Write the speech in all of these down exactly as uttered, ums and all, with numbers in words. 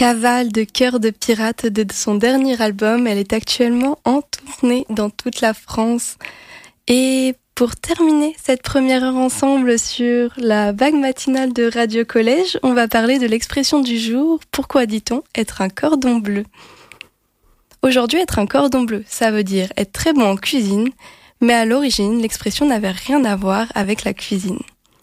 Cavale de cœur de pirate de son dernier album. Elle est actuellement en tournée dans toute la France. Et pour terminer cette première heure ensemble sur la vague matinale de Radio Collège, on va parler de l'expression du jour. Pourquoi dit-on être un cordon bleu ? Aujourd'hui, être un cordon bleu, ça veut dire être très bon en cuisine, mais à l'origine, l'expression n'avait rien à voir avec la cuisine.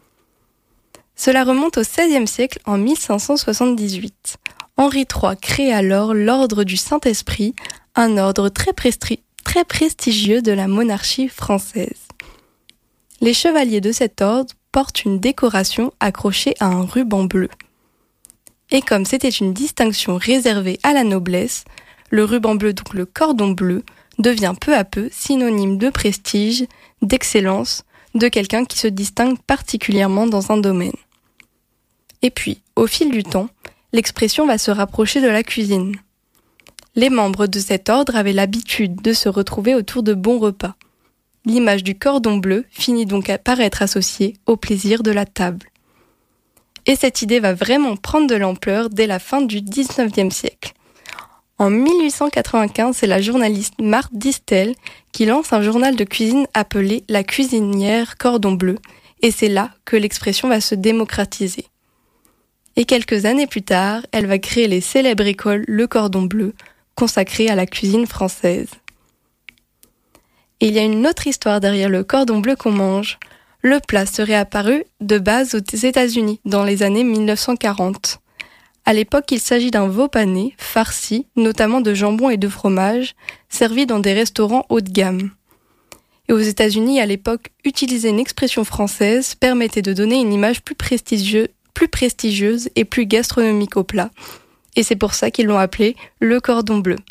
Cela remonte au seizième siècle, en mille cinq cent soixante-dix-huit. Henri trois crée alors l'ordre du Saint-Esprit, un ordre très, presti- très prestigieux de la monarchie française. Les chevaliers de cet ordre portent une décoration accrochée à un ruban bleu. Et comme c'était une distinction réservée à la noblesse, le ruban bleu, donc le cordon bleu, devient peu à peu synonyme de prestige, d'excellence, de quelqu'un qui se distingue particulièrement dans un domaine. Et puis, au fil du temps, l'expression va se rapprocher de la cuisine. Les membres de cet ordre avaient l'habitude de se retrouver autour de bons repas. L'image du cordon bleu finit donc par être associée au plaisir de la table. Et cette idée va vraiment prendre de l'ampleur dès la fin du dix-neuvième siècle. En mille huit cent quatre-vingt-quinze, c'est la journaliste Marthe Distel qui lance un journal de cuisine appelé La cuisinière cordon bleu, et c'est là que l'expression va se démocratiser. Et quelques années plus tard, elle va créer les célèbres écoles Le Cordon Bleu, consacrées à la cuisine française. Et il y a une autre histoire derrière le cordon bleu qu'on mange. Le plat serait apparu de base aux États-Unis dans les années mille neuf cent quarante. À l'époque, il s'agit d'un veau pané, farci, notamment de jambon et de fromage, servi dans des restaurants haut de gamme. Et aux États-Unis, à l'époque, utiliser une expression française permettait de donner une image plus prestigieuse, plus prestigieuse et plus gastronomique au plat. Et c'est pour ça qu'ils l'ont appelé le cordon bleu.